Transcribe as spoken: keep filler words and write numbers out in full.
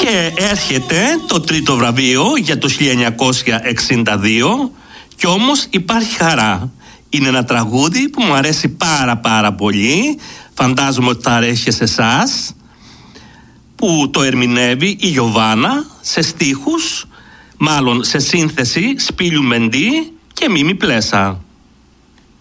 Και έρχεται το τρίτο βραβείο για το χίλια εννιακόσια εξήντα δύο. Κι όμως υπάρχει χαρά. Είναι ένα τραγούδι που μου αρέσει πάρα πάρα πολύ. Φαντάζομαι ότι θα αρέσει σε εσάς. Που το ερμηνεύει η Γιωβάνα σε στίχους, μάλλον σε σύνθεση Σπύλιου Μεντή και Μίμη Πλέσα.